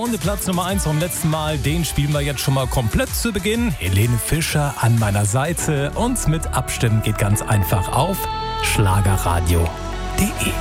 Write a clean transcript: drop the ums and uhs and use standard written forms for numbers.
Und Platz Nummer 1 vom letzten Mal, den spielen wir jetzt schon mal komplett zu Beginn. Helene Fischer an meiner Seite. Und mit Abstimmen geht ganz einfach auf schlagerradio.de.